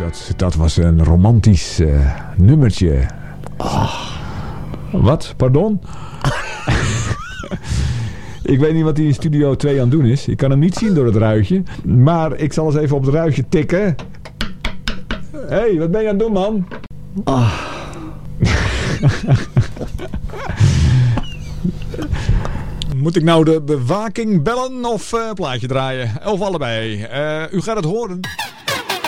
dat was een romantisch nummertje. Wat? Pardon? Ik weet niet wat hij in Studio 2 aan het doen is. Ik kan hem niet zien door het ruitje. Maar ik zal eens even op het ruitje tikken. Hé, wat ben je aan het doen, man? Moet ik nou de bewaking bellen of plaatje draaien? Of allebei? U gaat het horen.